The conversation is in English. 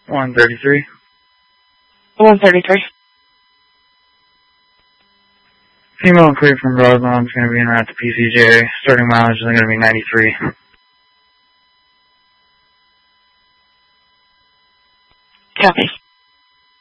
133. 133. Female clear from Roselawn is going to be en route to PCJ. Starting mileage is going to be 93. Copy.